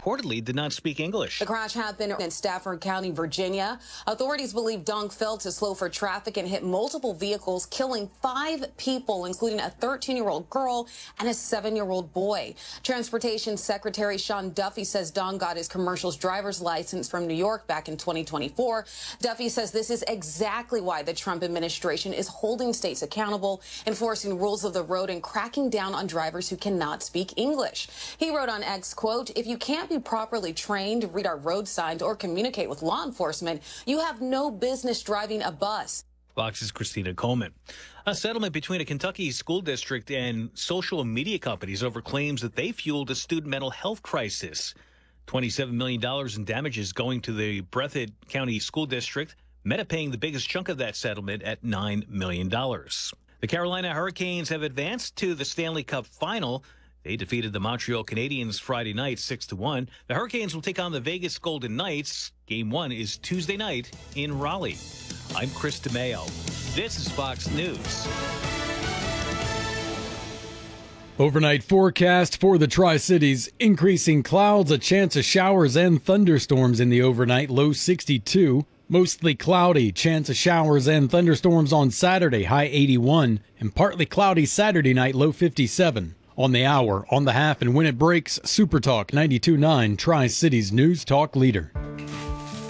reportedly did not speak English. The crash happened in Stafford County, Virginia. Authorities believe Dong failed to slow for traffic and hit multiple vehicles, killing 5 people, including a 13-year-old girl and a 7-year-old boy. Transportation Secretary Sean Duffy says Dong got his commercial driver's license from New York back in 2024. Duffy says this is exactly why the Trump administration is holding states accountable, enforcing rules of the road and cracking down on drivers who cannot speak English. He wrote on X, quote, "If you can't be properly trained to read our road signs or communicate with law enforcement, you have no business driving a bus." Fox's Christina Coleman. A settlement between a Kentucky school district and social media companies over claims that they fueled a student mental health crisis. $27 million in damages going to the Breathitt County School District. Meta paying the biggest chunk of that settlement at $9 million. The Carolina Hurricanes have advanced to the Stanley Cup Final. They defeated the Montreal Canadiens Friday night 6-1. The Hurricanes will take on the Vegas Golden Knights. Game 1 is Tuesday night in Raleigh. I'm Chris DeMeo. This is Fox News. Overnight forecast for the Tri-Cities. Increasing clouds, a chance of showers and thunderstorms in the overnight, low 62. Mostly cloudy, chance of showers and thunderstorms on Saturday, high 81. And partly cloudy Saturday night, low 57. On the hour, on the half, and when it breaks, Super Talk 92.9, Tri-Cities News Talk Leader.